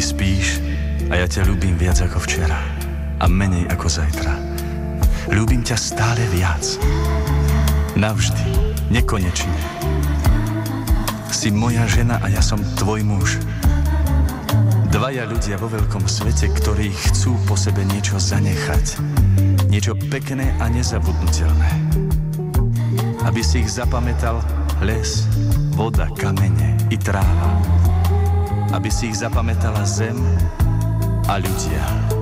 spíš a ja ťa ľúbim viac ako včera a menej ako zajtra. Ľúbim ťa stále viac. Navždy, nekonečne. Si moja žena a ja som tvoj muž. Dvaja ľudia vo veľkom svete, ktorí chcú po sebe niečo zanechať. Niečo pekné a nezabudnutelné. Aby si ich zapamätal les, voda, kamene i tráva. Aby si ich zapamätala zem a ľudia.